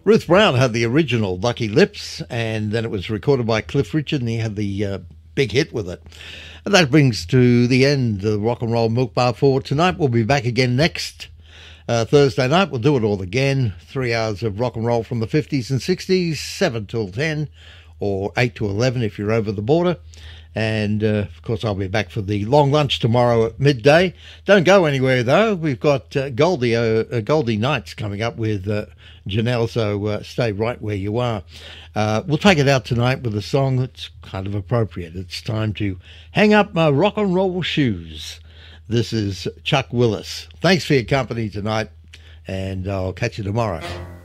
Ruth Brown had the original Lucky Lips, and then it was recorded by Cliff Richard, and he had the big hit with it. And that brings to the end the Rock and Roll Milk Bar for tonight. We'll be back again next Thursday night. We'll do it all again. 3 hours of rock and roll from the 50s and 60s, 7 till 10, or 8 to 11 if you're over the border. And, of course, I'll be back for the long lunch tomorrow at midday. Don't go anywhere, though. We've got Goldie Nights coming up with Janelle, so stay right where you are. We'll take it out tonight with a song that's kind of appropriate. It's time to hang up my rock and roll shoes. This is Chuck Willis. Thanks for your company tonight, and I'll catch you tomorrow.